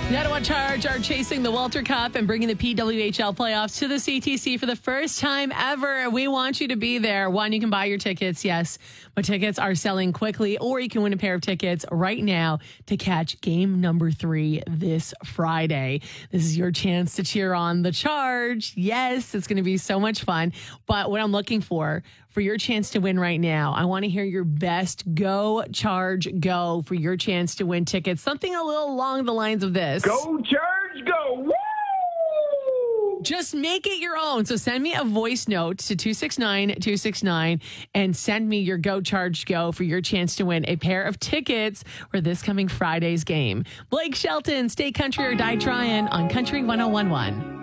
The Ottawa Charge are chasing the Walter Cup and bringing the PWHL playoffs to the CTC for the first time ever. We want you to be there. One, you can buy your tickets, yes, but tickets are selling quickly, or you can win a pair of tickets right now to catch game number 3 this Friday. This is your chance to cheer on the Charge. Yes, it's going to be so much fun. But what I'm looking for your chance to win right now, I want to hear your best go Charge go for your chance to win tickets. Something a little along the lines of this. Go Charge, go! Woo! Just make it your own. So send me a voice note to 269-269 and send me your Go Charge Go for your chance to win a pair of tickets for this coming Friday's game. Blake Shelton, Stay Country or Die Tryin' on Country 101.1.